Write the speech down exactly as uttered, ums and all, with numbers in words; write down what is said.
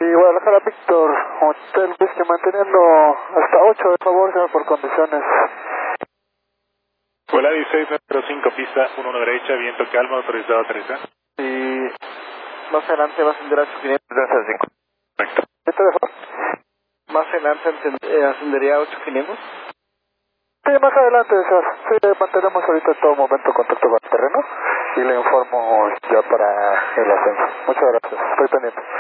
Y Guadalajara Víctor, Hotel Whisky manteniendo hasta ocho, de favor, señor, por condiciones. Vuela dieciséis cero cinco, pista uno uno derecha, viento calma, autorizado a aterrizar. Y más adelante va a ascender a ocho quinientos. Gracias, cinco. Correcto. ¿Este de favor? Más adelante eh, ascendería a ocho quinientos. Sí, más adelante, señor. Sí, mantenemos ahorita en todo momento contacto con el terreno y le informo ya para el ascenso. Muchas gracias, estoy pendiente.